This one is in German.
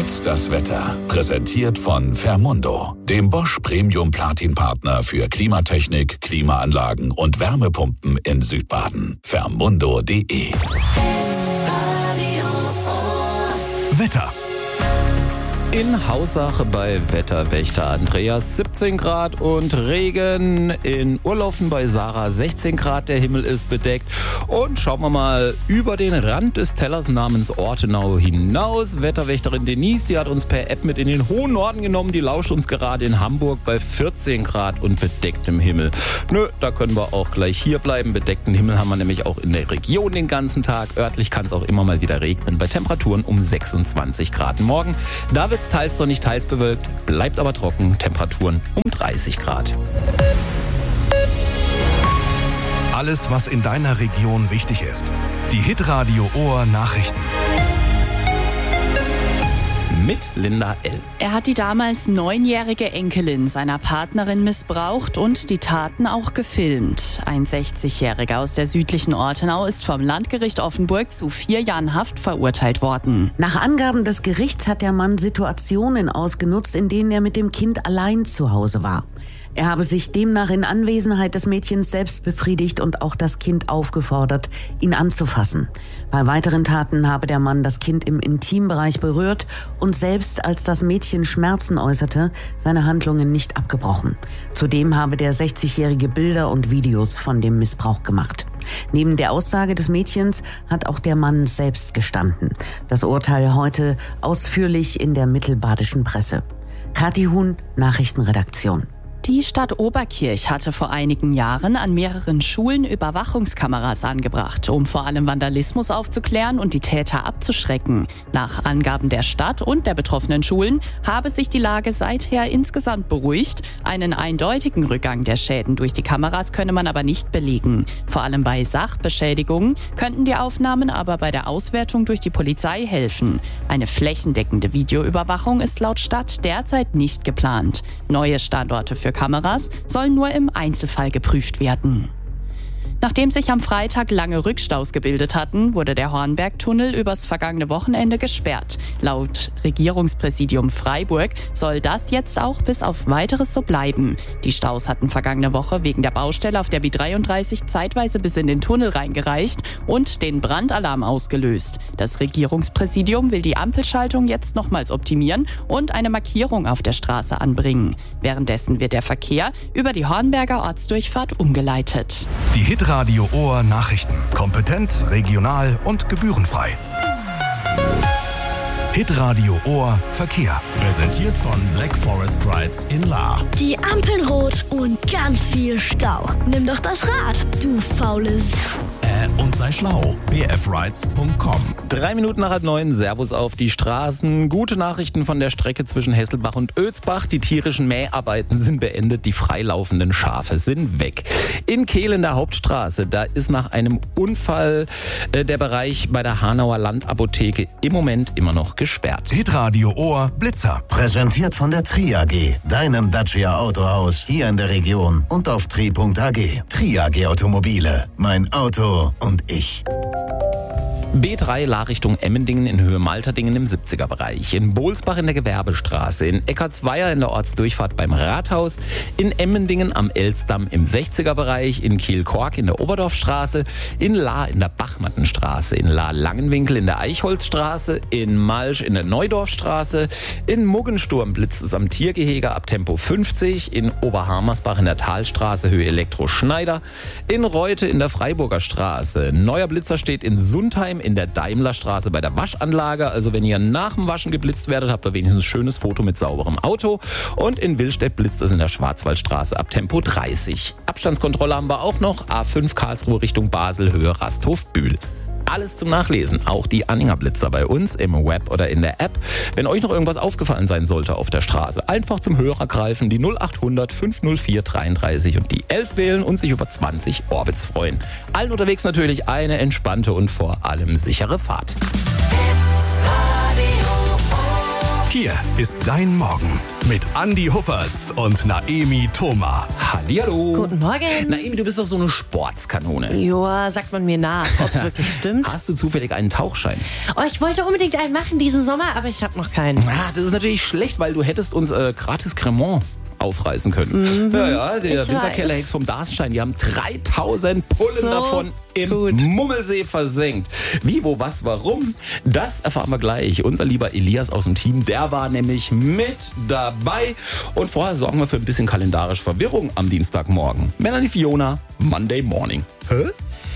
Jetzt das Wetter. Präsentiert von Fermundo, dem Bosch Premium Platin Partner für Klimatechnik, Klimaanlagen und Wärmepumpen in Südbaden. Fermundo.de. Wetter. In Hausach bei Wetterwächter Andreas 17 Grad und Regen. In Urlaufen bei Sarah 16 Grad, der Himmel ist bedeckt. Und schauen wir mal über den Rand des Tellers namens Ortenau hinaus. Wetterwächterin Denise, die hat uns per App mit in den hohen Norden genommen. Die lauscht uns gerade in Hamburg bei 14 Grad und bedecktem Himmel. Nö, da können wir auch gleich hier bleiben. Bedeckten Himmel haben wir nämlich auch in der Region den ganzen Tag. Örtlich kann es auch immer mal wieder regnen bei Temperaturen um 26 Grad. Morgen, da wird teils sonnig, teils bewölkt, bleibt aber trocken, Temperaturen um 30 Grad. Alles, was in deiner Region wichtig ist. Die Hitradio Ohr Nachrichten. Mit Linda L. Er hat die damals 9-jährige Enkelin seiner Partnerin missbraucht und die Taten auch gefilmt. Ein 60-Jähriger aus der südlichen Ortenau ist vom Landgericht Offenburg zu 4 Jahren Haft verurteilt worden. Nach Angaben des Gerichts hat der Mann Situationen ausgenutzt, in denen er mit dem Kind allein zu Hause war. Er habe sich demnach in Anwesenheit des Mädchens selbst befriedigt und auch das Kind aufgefordert, ihn anzufassen. Bei weiteren Taten habe der Mann das Kind im Intimbereich berührt und selbst als das Mädchen Schmerzen äußerte, seine Handlungen nicht abgebrochen. Zudem habe der 60-Jährige Bilder und Videos von dem Missbrauch gemacht. Neben der Aussage des Mädchens hat auch der Mann selbst gestanden. Das Urteil heute ausführlich in der mittelbadischen Presse. Kathi Huhn, Nachrichtenredaktion. Die Stadt Oberkirch hatte vor einigen Jahren an mehreren Schulen Überwachungskameras angebracht, um vor allem Vandalismus aufzuklären und die Täter abzuschrecken. Nach Angaben der Stadt und der betroffenen Schulen habe sich die Lage seither insgesamt beruhigt. Einen eindeutigen Rückgang der Schäden durch die Kameras könne man aber nicht belegen. Vor allem bei Sachbeschädigungen könnten die Aufnahmen aber bei der Auswertung durch die Polizei helfen. Eine flächendeckende Videoüberwachung ist laut Stadt derzeit nicht geplant. Neue Standorte für Kameras sollen nur im Einzelfall geprüft werden. Nachdem sich am Freitag lange Rückstaus gebildet hatten, wurde der Hornbergtunnel übers vergangene Wochenende gesperrt. Laut Regierungspräsidium Freiburg soll das jetzt auch bis auf Weiteres so bleiben. Die Staus hatten vergangene Woche wegen der Baustelle auf der B33 zeitweise bis in den Tunnel reingereicht und den Brandalarm ausgelöst. Das Regierungspräsidium will die Ampelschaltung jetzt nochmals optimieren und eine Markierung auf der Straße anbringen. Währenddessen wird der Verkehr über die Hornberger Ortsdurchfahrt umgeleitet. Die Hitradio Ohr Nachrichten. Kompetent, regional und gebührenfrei. Hitradio Ohr Verkehr. Präsentiert von Black Forest Rides in Lahr. Die Ampeln rot und ganz viel Stau. Nimm doch das Rad, du faule Und sei schlau. bfrides.com. 3 Minuten nach 8:30, Servus auf die Straßen. Gute Nachrichten von der Strecke zwischen Hesselbach und Özbach. Die tierischen Mäharbeiten sind beendet, die freilaufenden Schafe sind weg. In Kehl in der Hauptstraße, da ist nach einem Unfall der Bereich bei der Hanauer Landapotheke im Moment immer noch gesperrt. Hitradio Ohr Blitzer. Präsentiert von der Tri AG, deinem Dacia Autohaus hier in der Region und auf tri.ag. Tri AG Automobile. Mein Auto und ich. B3 La Richtung Emmendingen in Höhe Malterdingen im 70er-Bereich. In Bohlsbach in der Gewerbestraße. In Eckartsweier in der Ortsdurchfahrt beim Rathaus. In Emmendingen am Elsdamm im 60er-Bereich. In Kiel-Kork in der Oberdorfstraße. In Lahr in der Bachmattenstraße. In Lahr-Langenwinkel in der Eichholzstraße. In Malsch in der Neudorfstraße. In Muggensturm blitzt es am Tiergehege ab Tempo 50. In Oberhammersbach in der Talstraße Höhe Elektro-Schneider. In Reute in der Freiburger Straße. Neuer Blitzer steht in Sundheim in der Daimlerstraße bei der Waschanlage. Also wenn ihr nach dem Waschen geblitzt werdet, habt ihr wenigstens ein schönes Foto mit sauberem Auto. Und in Willstedt blitzt es in der Schwarzwaldstraße ab Tempo 30. Abstandskontrolle haben wir auch noch. A5 Karlsruhe Richtung Basel, Höhe Rasthof-Bühl. Alles zum Nachlesen, auch die Anhängerblitzer bei uns im Web oder in der App. Wenn euch noch irgendwas aufgefallen sein sollte auf der Straße, einfach zum Hörer greifen, die 0800 504 33 und die 11 wählen und sich über 20 Orbits freuen. Allen unterwegs natürlich eine entspannte und vor allem sichere Fahrt. Hier ist dein Morgen. mit Andi Huppertz und Naemi Thoma. Hallihallo. Guten Morgen. Naemi, du bist doch so eine Sportskanone. Joa, sagt man mir nach, ob es wirklich stimmt. Hast du zufällig einen Tauchschein? Oh, ich wollte unbedingt einen machen diesen Sommer, aber ich habe noch keinen. Das ist natürlich schlecht, weil du hättest uns gratis Cremant aufreißen können. Ja, der Winzerkeller Hex vom Darstenstein, die haben 3000 Pullen davon im Mummelsee versenkt. Wie, wo, was, warum? Das erfahren wir gleich. Unser lieber Elias aus dem Team, der war nämlich mit dabei. Und vorher sorgen wir für ein bisschen kalendarische Verwirrung am Dienstagmorgen. Melanie Fiona, Monday Morning. Hä?